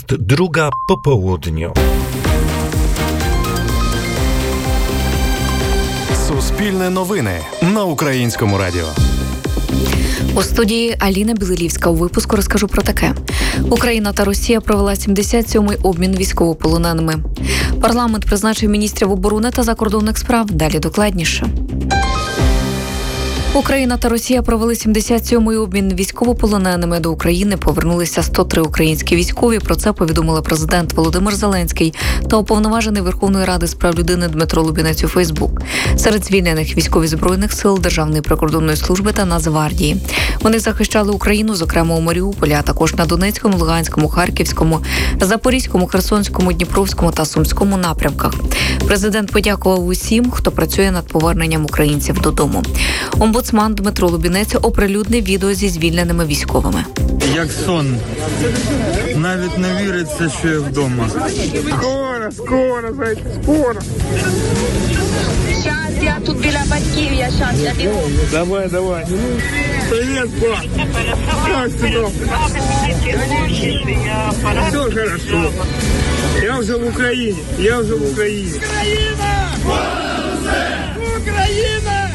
Jest 2 po południu. Суспільне новини на Українському радіо. У студії Аліна Білилівська. У випуску розкажу про таке. Україна та Росія провела 77-й обмін військовополоненими. Парламент призначив міністрів оборони та закордонних справ. Далі докладніше. Україна та Росія провели 77-й обмін військовополоненими. До України повернулися 103 українські військові. Про це повідомили президент Володимир Зеленський та уповноважений Верховної Ради з прав людини Дмитро Лубінець у Фейсбук. Серед звільнених військові Збройних сил, Державної прикордонної служби та Нацгвардії. Вони захищали Україну, зокрема у Маріуполі, а також на Донецькому, Луганському, Харківському, Запорізькому, Херсонському, Дніпровському та Сумському напрямках. Президент подякував усім, хто працює над поверненням українців додому. Омбудсман Дмитро Лубінець оприлюднив відео зі звільненими військовими. Як сон. Навіть не віриться, що я вдома. Скоро, зайчик, скоро. Щас, я тут біля батьків, я бігу. Давай. Привет, пап. Как ты? Все хорошо. Я уже в Украине. Украина!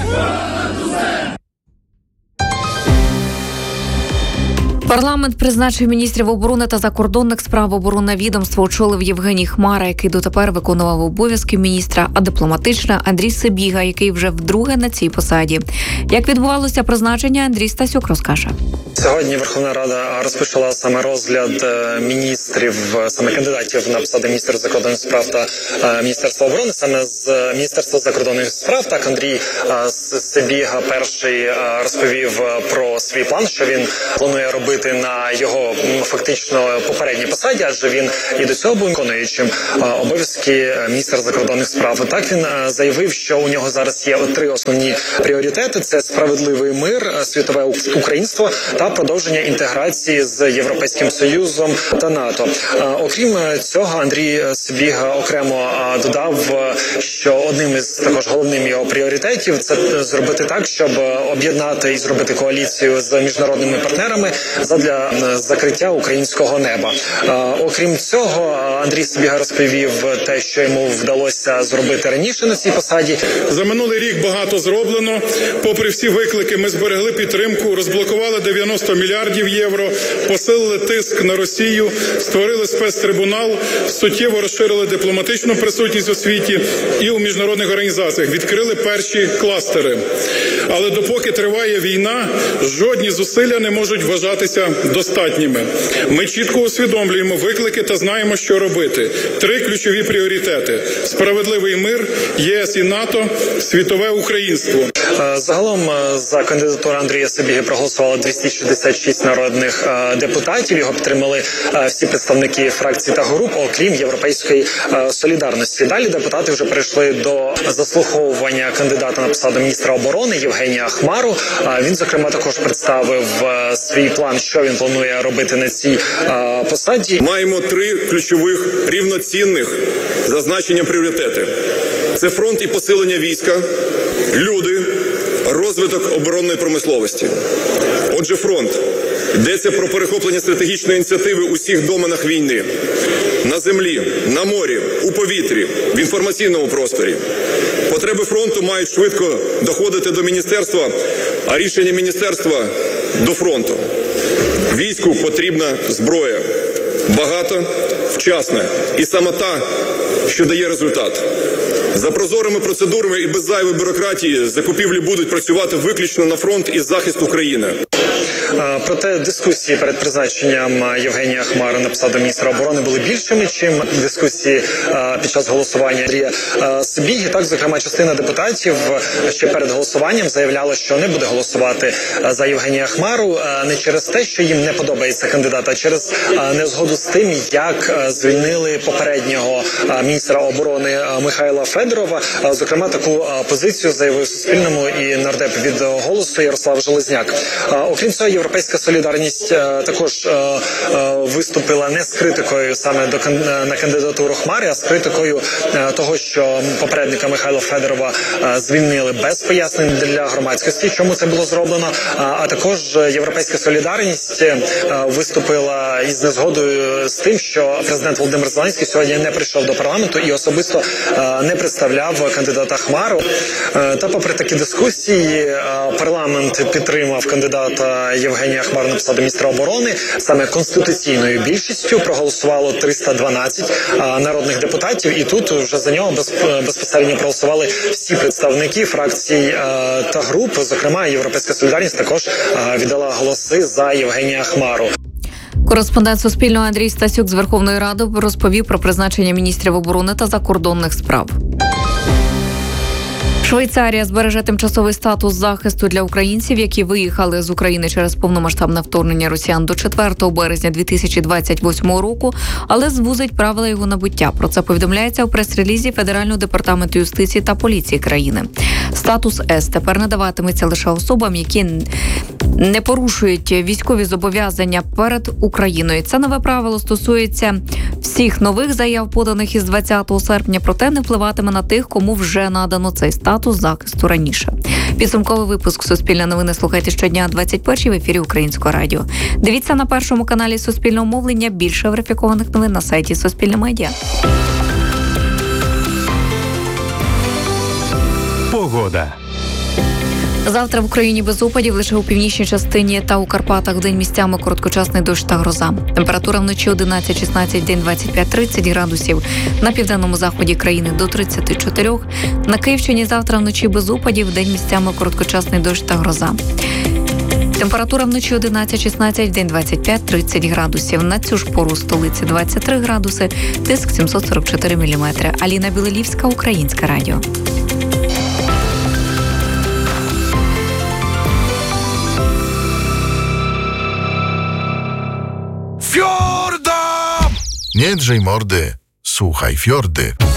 Парламент призначив міністрів оборони та закордонних справ. Оборонне відомство очолив Євгеній Хмара, який дотепер виконував обов'язки міністра, а дипломатичне – Андрій Сибіга, який вже вдруге на цій посаді. Як відбувалося призначення, Андрій Стасюк розкаже. Сьогодні Верховна Рада розпочала саме розгляд міністрів, саме кандидатів на посади міністра закордонних справ та Міністерства оборони. Саме з Міністерства закордонних справ, так, Андрій Сибіга перший розповів про свій план, що він планує робити на його фактично попередній посаді, адже він і до цього був виконуючим обов'язки міністра закордонних справ. Так, він заявив, що у нього зараз є 3 основні пріоритети: це справедливий мир, світове українство та продовження інтеграції з Європейським Союзом та НАТО. Окрім цього, Андрій Сибіга окремо додав, що одним із також головним його пріоритетів – це зробити так, щоб об'єднати і зробити коаліцію з міжнародними партнерами задля закриття українського неба. Окрім цього, Андрій Сибіга розповів те, що йому вдалося зробити раніше на цій посаді. За минулий рік багато зроблено. Попри всі виклики, ми зберегли підтримку, розблокували 90 мільярдів євро, посилили тиск на Росію, створили спецтрибунал, суттєво розширили дипломатичну присутність у світі і у міжнародних організаціях, відкрили перші кластери. Але допоки триває війна, жодні зусилля не можуть вважатися достатніми. Ми чітко усвідомлюємо виклики та знаємо, що робити. 3 ключові пріоритети – справедливий мир, ЄС і НАТО, світове українство. Загалом за кандидатуру Андрія Сибіги проголосувало 266 народних депутатів. Його підтримали всі представники фракцій та груп, окрім Європейської солідарності. Далі депутати вже перейшли до заслуховування кандидата на посаду міністра оборони Євгенія Хмару. Він, зокрема, також представив свій план, що він планує робити на цій посаді. Маємо 3 ключових рівноцінних зазначення пріоритети. Це фронт і посилення війська, люди, розвиток оборонної промисловості. Отже, фронт. Йдеться про перехоплення стратегічної ініціативи у всіх доменах війни. На землі, на морі, у повітрі, в інформаційному просторі. Потреби фронту мають швидко доходити до міністерства, а рішення міністерства – до фронту. Війську потрібна зброя. Багато, вчасна і саме та, що дає результат. За прозорими процедурами і без зайвої бюрократії закупівлі будуть працювати виключно на фронт і захист України. Проте дискусії перед призначенням Євгенія Хмари на посаду міністра оборони були більшими, чим дискусії під час голосування Андрія Сибіги. Так, зокрема, частина депутатів ще перед голосуванням заявляла, що не буде голосувати за Євгенія Хмару не через те, що їм не подобається кандидат, а через незгоду з тим, як звільнили попереднього міністра оборони Михайла Федорова. Зокрема, таку позицію заявив Суспільному і нардеп від «Голосу» Ярослав Железняк. Окрім цього, Європейська солідарність також виступила не з критикою саме на кандидатуру Хмари, а з критикою того, що попередника Михайла Федорова звільнили без пояснень для громадськості, чому це було зроблено. А також Європейська солідарність виступила із незгодою з тим, що президент Володимир Зеленський сьогодні не прийшов до парламенту і особисто не представляв кандидата Хмару. Та попри такі дискусії, парламент підтримав кандидата Євгенія Хмару на посаду міністра оборони. Саме конституційною більшістю проголосувало 312 народних депутатів, і тут вже за нього безпосередньо проголосували всі представники фракцій та груп. Зокрема, Європейська солідарність також віддала голоси за Євгенія Хмару. Кореспондент Суспільного Андрій Стасюк з Верховної Ради розповів про призначення міністрів оборони та закордонних справ. Швейцарія збереже тимчасовий статус захисту для українців, які виїхали з України через повномасштабне вторгнення росіян до 4 березня 2028 року, але звузить правила його набуття. Про це повідомляється у прес-релізі Федерального департаменту юстиції та поліції країни. Статус С тепер надаватиметься лише особам, які не порушують військові зобов'язання перед Україною. Це нове правило стосується всіх нових заяв, поданих із 20 серпня, проте не впливатиме на тих, кому вже надано цей статус захисту раніше. Підсумковий випуск «Суспільне новини» слухайте щодня о 21-й в ефірі Українського радіо. Дивіться на першому каналі Суспільного мовлення. Більше верифікованих новин на сайті Суспільне медіа. Погода. Завтра в Україні без опадів, лише у північній частині та у Карпатах вдень місцями короткочасний дощ та гроза. Температура вночі 11-16, день 25-30 градусів. На південному заході країни до 34. На Київщині завтра вночі без опадів, вдень місцями короткочасний дощ та гроза. Температура вночі 11-16, день 25-30 градусів. На цю ж пору столиці 23 градуси, тиск 744 міліметри. Аліна Білелівська, Українське радіо. Fiorda! Nie drzej mordy, słuchaj Fiordy.